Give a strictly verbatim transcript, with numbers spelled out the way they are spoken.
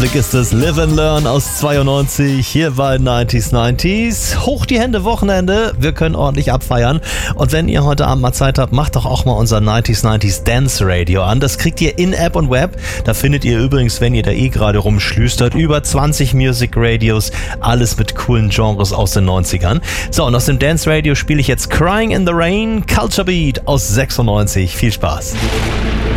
Musik ist es. Live and Learn aus zweiundneunzig, hier bei neunziger neunzig. Hoch die Hände, Wochenende. Wir können ordentlich abfeiern. Und wenn ihr heute Abend mal Zeit habt, macht doch auch mal unser neunziger neunzig Dance Radio an. Das kriegt ihr in App und Web. Da findet ihr übrigens, wenn ihr da eh gerade rumschlüstert, über zwanzig Music Radios. Alles mit coolen Genres aus den neunzigern. So, und aus dem Dance Radio spiele ich jetzt Crying in the Rain, Culture Beat aus sechsundneunzig. Viel Spaß.